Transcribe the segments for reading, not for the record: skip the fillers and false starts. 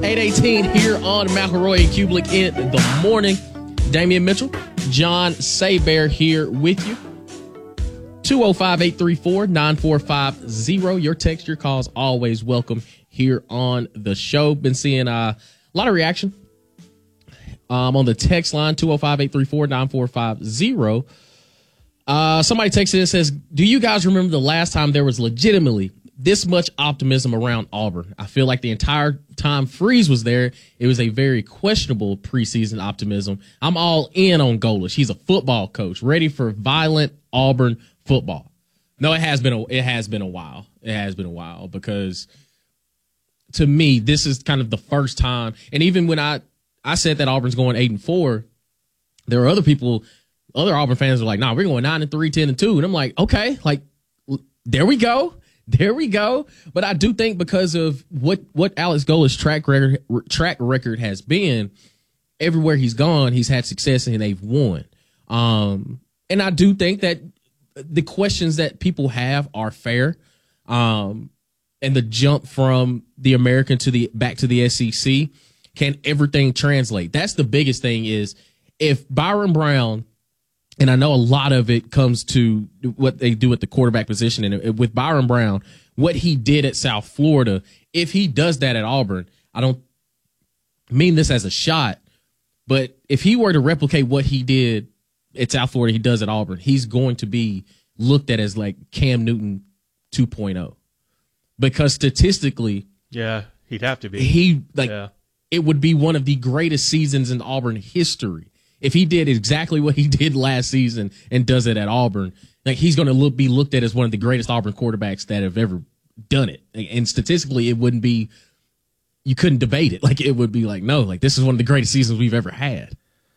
8:18 here on McElroy and Kublik in the morning. Damian Mitchell, John Saybear here with you. 205-834-9450. Your text, your calls, always welcome here on the show. Been seeing a lot of reaction on the text line, 205-834-9450. Somebody texted and says, do you guys remember the last time there was legitimately this much optimism around Auburn? I feel like the entire time Freeze was there, it was a very questionable preseason optimism. I'm all in on Golesh. He's a football coach, ready for violent Auburn football. No, it has been a while. It has been a while because to me, this is kind of the first time. And even when I said that Auburn's going 8-4, there were other Auburn fans were like, nah, we're going 9-3, 10-2. And I'm like, okay, like, there we go. There we go. But I do think because of what Alex Golesh's track record has been, everywhere he's gone, he's had success and they've won. And I do think that the questions that people have are fair. And the jump from the American back to the SEC, can everything translate? That's the biggest thing is if Byron Brown, and I know a lot of it comes to what they do at the quarterback position. And with Byron Brown, what he did at South Florida, if he does that at Auburn, I don't mean this as a shot, but if he were to replicate what he did at South Florida, he does at Auburn, he's going to be looked at as like Cam Newton 2.0. Because statistically, yeah, he'd have to be. It would be one of the greatest seasons in Auburn history. If he did exactly what he did last season and does it at Auburn, like he's going to be looked at as one of the greatest Auburn quarterbacks that have ever done it. And statistically, it wouldn't be, you couldn't debate it. Like it would be like, no, like this is one of the greatest seasons we've ever had.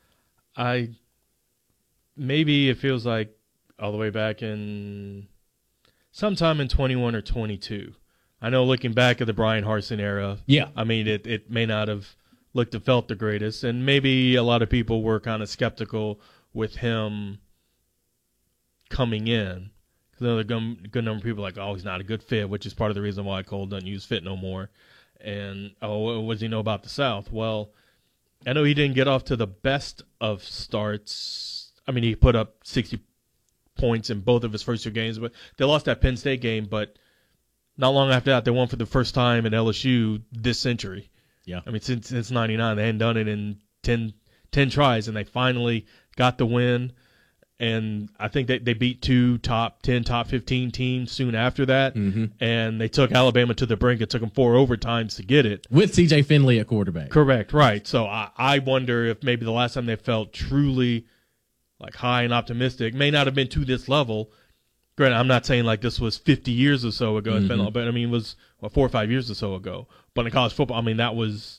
Maybe it feels like all the way back in sometime in 21 or 22. I know looking back at the Brian Harsin era. Yeah. I mean, it may not have looked and felt the greatest, and maybe a lot of people were kind of skeptical with him coming in. Because I know a good number of people are like, oh, he's not a good fit, which is part of the reason why Cole doesn't use fit no more. And, oh, what does he know about the South? Well, I know he didn't get off to the best of starts. I mean, he put up 60 points in both of his first two games, but they lost that Penn State game, but not long after that, they won for the first time in LSU this century. Yeah. I mean, since 99, they hadn't done it in 10 tries, and they finally got the win. And I think they beat two top 10, top 15 teams soon after that. Mm-hmm. And they took Alabama to the brink. It took them 4 overtimes to get it. With C.J. Finley at quarterback. Correct, right. So I wonder if maybe the last time they felt truly like high and optimistic may not have been to this level. Granted, I'm not saying like this was 50 years or so ago. It's been, but I mean, it was 4 or 5 years or so ago. But in college football, I mean, that was,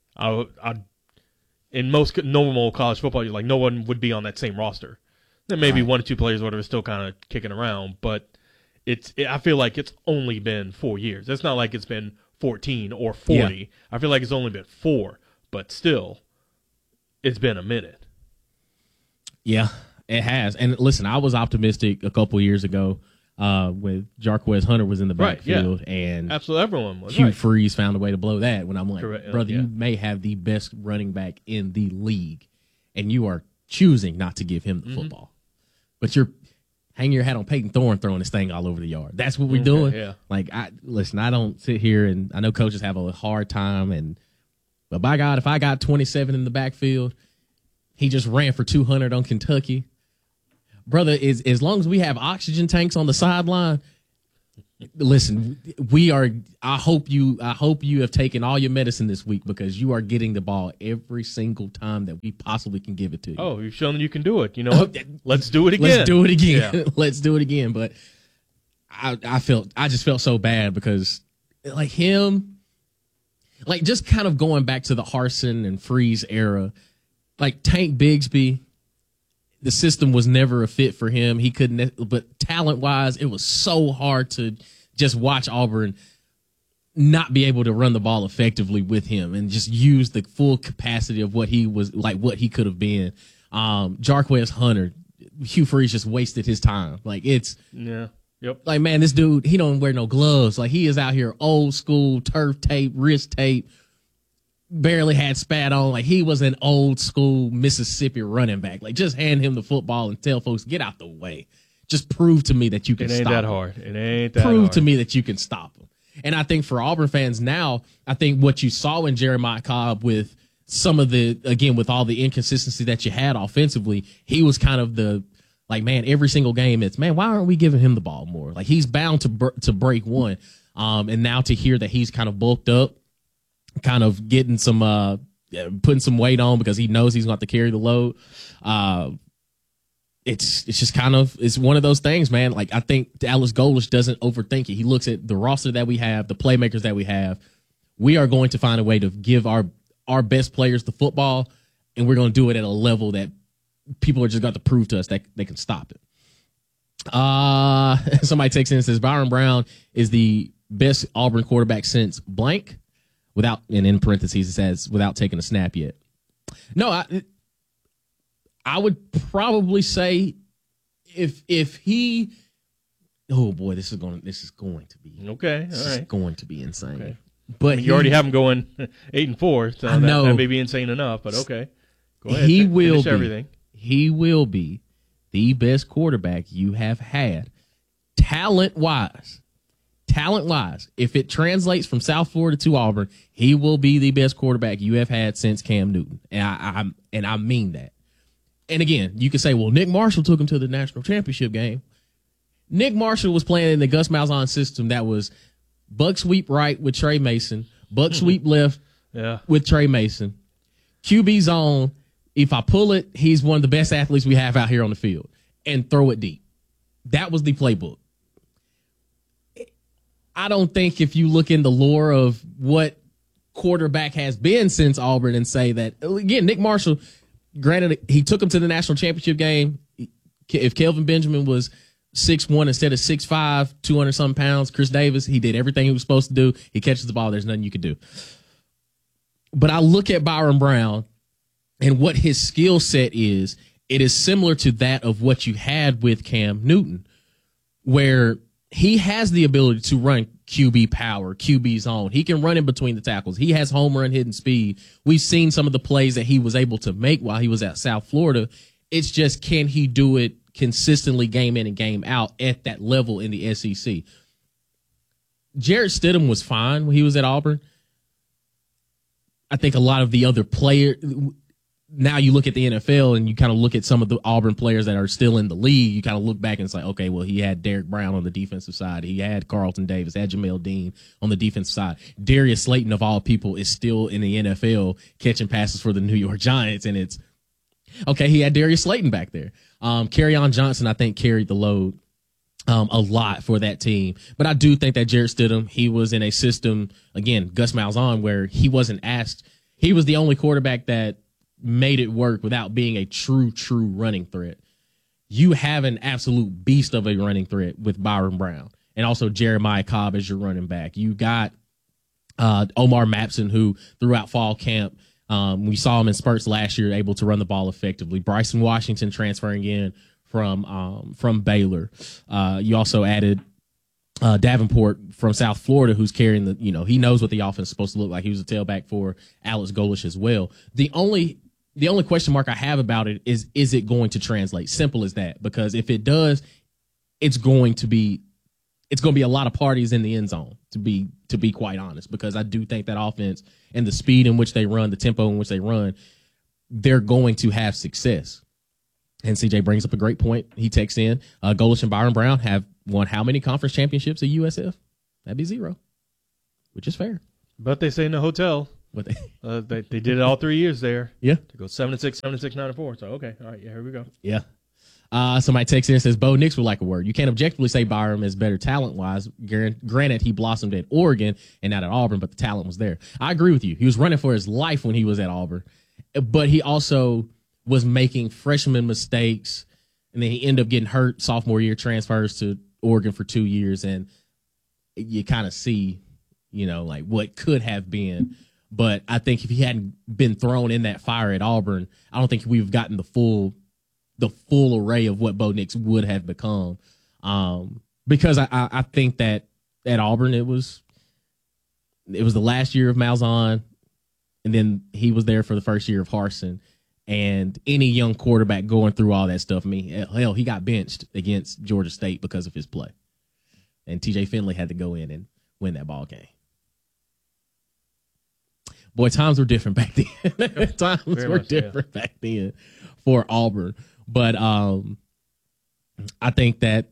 in most normal college football, like no one would be on that same roster. There may be 1 or 2 players, whatever, still kind of kicking around, but I feel like it's only been 4 years. It's not like it's been 14 or 40. Yeah. I feel like it's only been 4, but still, it's been a minute. Yeah. It has. And listen, I was optimistic a couple years ago when Jarquez Hunter was in the backfield. Right, yeah. And absolutely everyone was. Hugh Freeze found a way to blow that when I'm like, correct, brother, you may have the best running back in the league, and you are choosing not to give him the football. But you're hanging your hat on Peyton Thorne throwing this thing all over the yard. That's what we're doing. Yeah. Like, I don't sit here, and I know coaches have a hard time, but by God, if I got 27 in the backfield, he just ran for 200 on Kentucky. Brother, as long as we have oxygen tanks on the sideline, listen, I hope you have taken all your medicine this week because you are getting the ball every single time that we possibly can give it to you. Oh, you've shown that you can do it. You know what? Let's do it again. Let's do it again. Yeah. Let's do it again. But I just felt so bad because like him, like just kind of going back to the Harsin and Freeze era, like Tank Bigsby, the system was never a fit for him. He couldn't, but talent-wise, it was so hard to just watch Auburn not be able to run the ball effectively with him and just use the full capacity of what he was, like what he could have been. Jarquez Hunter, Hugh Freeze just wasted his time. Like it's, yeah, yep. Like, man, this dude, he don't wear no gloves. Like he is out here old school turf tape, wrist tape. barely had spat on. Like, he was an old school Mississippi running back. Like, just hand him the football and tell folks, get out the way. Just prove to me that you can stop him. It ain't that hard. It ain't that hard. Prove to me that you can stop him. And I think for Auburn fans now, I think what you saw in Jeremiah Cobb with some of the, again, with all the inconsistency that you had offensively, he was kind of the, like, man, every single game it's, man, why aren't we giving him the ball more? Like, he's bound to break one. And now to hear that he's kind of bulked up, kind of getting some, putting some weight on because he knows he's going to have to carry the load. It's just kind of, it's one of those things, man. Like, I think Alex Golesh doesn't overthink it. He looks at the roster that we have, the playmakers that we have. We are going to find a way to give our best players the football, and we're going to do it at a level that people are just going to prove to us that they can stop it. Somebody takes in and says Byron Brown is the best Auburn quarterback since blank, without, and in parentheses it says without taking a snap yet. No, I would probably say if he, oh boy, this is going to be okay. This all right. is going to be insane. Okay. But I mean, you already have him going 8-4, so that may be insane enough. But okay, go ahead. He will finish be everything. He will be the best quarterback you have had, talent wise. If it translates from South Florida to Auburn, he will be the best quarterback you have had since Cam Newton, and I mean that. And again, you can say, well, Nick Marshall took him to the national championship game. Nick Marshall was playing in the Gus Malzahn system that was buck sweep right with Trey Mason, buck sweep left with Trey Mason, QB zone. If I pull it, he's one of the best athletes we have out here on the field, and throw it deep. That was the playbook. I don't think if you look in the lore of what quarterback has been since Auburn and say that, again, Nick Marshall, granted, he took him to the national championship game. If Kelvin Benjamin was 6'1" instead of 6'5", 200-something pounds, Chris Davis, he did everything he was supposed to do. He catches the ball. There's nothing you could do. But I look at Byron Brown and what his skill set is. It is similar to that of what you had with Cam Newton, where he has the ability to run QB power, QB zone. He can run in between the tackles. He has home run hitting speed. We've seen some of the plays that he was able to make while he was at South Florida. It's just, can he do it consistently game in and game out at that level in the SEC? Jarrett Stidham was fine when he was at Auburn. I think a lot of the other players, now you look at the NFL and you kind of look at some of the Auburn players that are still in the league, you kind of look back and say, okay, well, he had Derek Brown on the defensive side. He had Carlton Davis, had Jamel Dean on the defensive side. Darius Slayton, of all people, is still in the NFL catching passes for the New York Giants, and it's, okay, he had Darius Slayton back there. Kerryon Johnson, I think, carried the load a lot for that team. But I do think that Jarrett Stidham, he was in a system, again, Gus Malzahn, where he wasn't asked. He was the only quarterback that made it work without being a true running threat. You have an absolute beast of a running threat with Byron Brown, and also Jeremiah Cobb as your running back. You got Omar Mapson, who throughout fall camp, we saw him in spurts last year, able to run the ball effectively. Bryson Washington transferring in from Baylor. You also added Davenport from South Florida, who's carrying the, he knows what the offense is supposed to look like. He was a tailback for Alex Golesh as well. The only question mark I have about it is it going to translate? Simple as that. Because if it does, it's going to be a lot of parties in the end zone, to be quite honest, because I do think that offense and the speed in which they run, the tempo in which they run, they're going to have success. And CJ brings up a great point. He takes in Golesh and Byron Brown have won how many conference championships at USF? That'd be 0, which is fair. But they stay in the hotel. But they did it all 3 years there. Yeah. To go 7-6, 9-4. So, okay. All right. Yeah, here we go. Yeah. Somebody takes in and says, Bo Nix would like a word. You can't objectively say Byron is better talent-wise. Granted, he blossomed at Oregon and not at Auburn, but the talent was there. I agree with you. He was running for his life when he was at Auburn. But he also was making freshman mistakes, and then he ended up getting hurt sophomore year, transfers to Oregon for 2 years, and you kind of see, like what could have been. But I think if he hadn't been thrown in that fire at Auburn, I don't think we've gotten the full array of what Bo Nix would have become. Because I think that at Auburn it was the last year of Malzahn. And then he was there for the first year of Harsin. And any young quarterback going through all that stuff, I mean, hell, he got benched against Georgia State because of his play. And TJ Finley had to go in and win that ball game. Boy, times were different back then. Times were different back then for Auburn. But I think that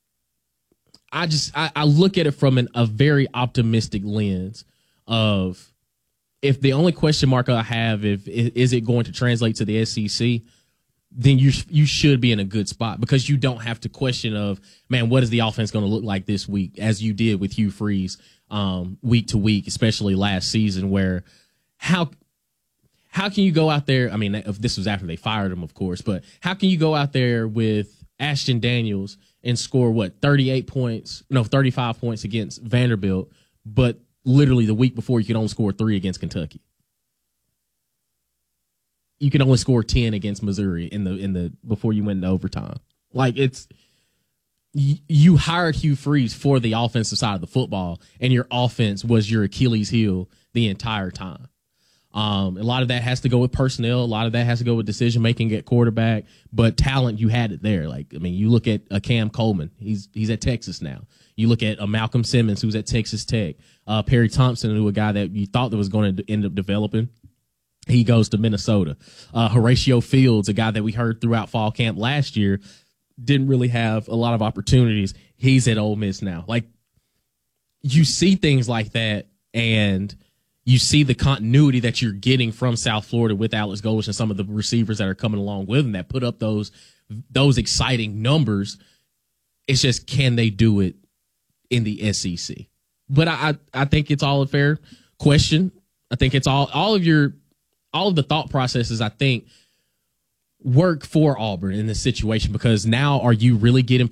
I look at it from a very optimistic lens of, if the only question mark I have is it going to translate to the SEC, then you should be in a good spot, because you don't have to question of, man, what is the offense going to look like this week, as you did with Hugh Freeze week to week, especially last season, where how can you go out there? I mean, if this was after they fired him, of course, but how can you go out there with Ashton Daniels and score 35 points against Vanderbilt, but literally the week before you could only score 3 against Kentucky? You could only score 10 against Missouri in the before you went into overtime. Like, it's, you hired Hugh Freeze for the offensive side of the football, and your offense was your Achilles heel the entire time. A lot of that has to go with personnel. A lot of that has to go with decision making at quarterback, but talent, you had it there. Like, I mean, you look at Cam Coleman. He's at Texas now. You look at Malcolm Simmons, who's at Texas Tech. Perry Thompson, who a guy that you thought that was going to end up developing, he goes to Minnesota. Horatio Fields, a guy that we heard throughout fall camp last year, didn't really have a lot of opportunities. He's at Ole Miss now. Like, you see things like that, and you see the continuity that you're getting from South Florida with Alex Golesh and some of the receivers that are coming along with him that put up those exciting numbers. It's just, can they do it in the SEC? But I think it's all a fair question. I think it's all of the thought processes, I think, work for Auburn in this situation, because now are you really getting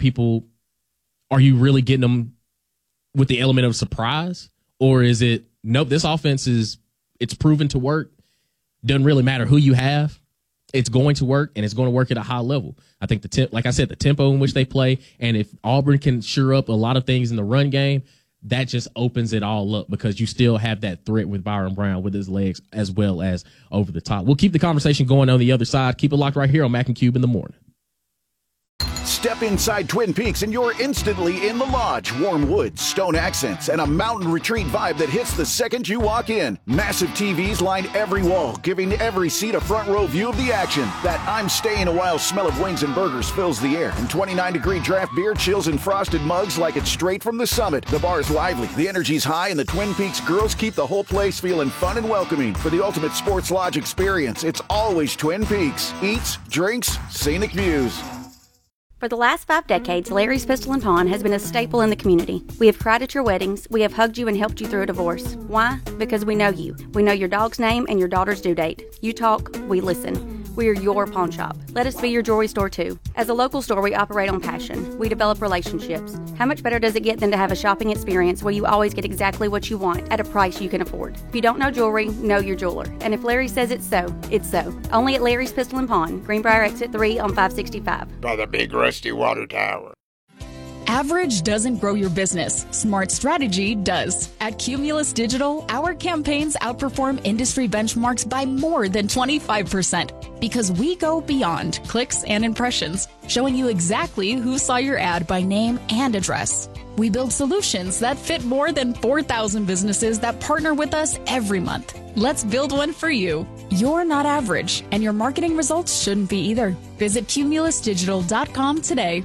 them with the element of surprise? Or is it, nope, this offense it's proven to work. Doesn't really matter who you have. It's going to work, and it's going to work at a high level. I think like I said, the tempo in which they play, and if Auburn can shore up a lot of things in the run game, that just opens it all up, because you still have that threat with Byron Brown with his legs as well as over the top. We'll keep the conversation going on the other side. Keep it locked right here on Mac and Cube in the morning. Step inside Twin Peaks and you're instantly in the Lodge. Warm woods, stone accents, and a mountain retreat vibe that hits the second you walk in. Massive TVs line every wall, giving every seat a front row view of the action. That I'm staying a while smell of wings and burgers fills the air. And 29-degree draft beer chills in frosted mugs like it's straight from the summit. The bar's lively, the energy's high, and the Twin Peaks girls keep the whole place feeling fun and welcoming. For the ultimate sports lodge experience, it's always Twin Peaks. Eats, drinks, scenic views. For the last 5 decades, Larry's Pistol and Pawn has been a staple in the community. We have cried at your weddings. We have hugged you and helped you through a divorce. Why? Because we know you. We know your dog's name and your daughter's due date. You talk, we listen. We are your pawn shop. Let us be your jewelry store too. As a local store, we operate on passion. We develop relationships. How much better does it get than to have a shopping experience where you always get exactly what you want at a price you can afford? If you don't know jewelry, know your jeweler. And if Larry says it's so, it's so. Only at Larry's Pistol and Pawn, Greenbrier Exit 3 on 565. By the big rusty water tower. Average doesn't grow your business. Smart strategy does. At Cumulus Digital, our campaigns outperform industry benchmarks by more than 25% because we go beyond clicks and impressions, showing you exactly who saw your ad by name and address. We build solutions that fit more than 4,000 businesses that partner with us every month. Let's build one for you. You're not average, and your marketing results shouldn't be either. Visit cumulusdigital.com today.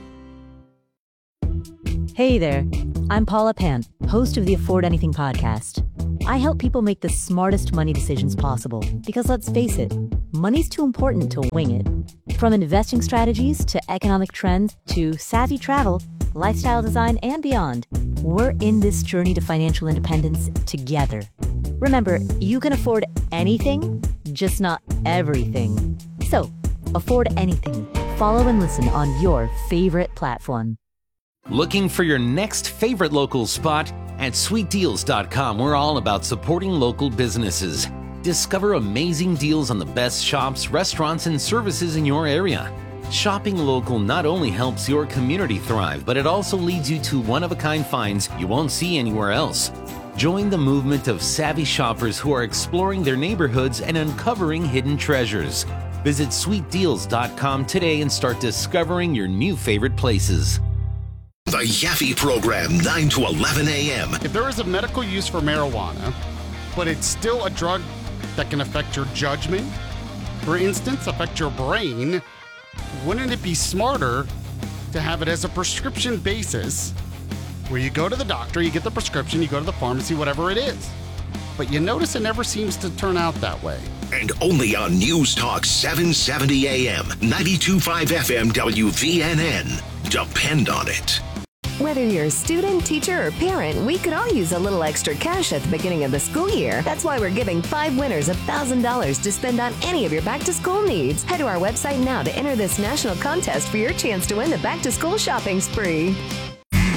Hey there, I'm Paula Pant, host of the Afford Anything podcast. I help people make the smartest money decisions possible because, let's face it, money's too important to wing it. From investing strategies to economic trends to savvy travel, lifestyle design, and beyond, we're in this journey to financial independence together. Remember, you can afford anything, just not everything. So, afford anything. Follow and listen on your favorite platform. Looking for your next favorite local spot? At sweetdeals.com, we're all about supporting local businesses. Discover amazing deals on the best shops, restaurants, and services in your area. Shopping local not only helps your community thrive, but it also leads you to one-of-a-kind finds you won't see anywhere else. Join the movement of savvy shoppers who are exploring their neighborhoods and uncovering hidden treasures. Visit sweetdeals.com today and start discovering your new favorite places. The Yaffe Program, 9 to 11 a.m. If there is a medical use for marijuana, but it's still a drug that can affect your judgment, for instance, affect your brain, wouldn't it be smarter to have it as a prescription basis where you go to the doctor, you get the prescription, you go to the pharmacy, whatever it is. But you notice it never seems to turn out that way. And only on News Talk 770 AM, 92.5 FM WVNN. Depend on it. Whether you're a student, teacher, or parent, we could all use a little extra cash at the beginning of the school year. That's why we're giving 5 winners $1,000 to spend on any of your back-to-school needs. Head to our website now to enter this national contest for your chance to win the back-to-school shopping spree.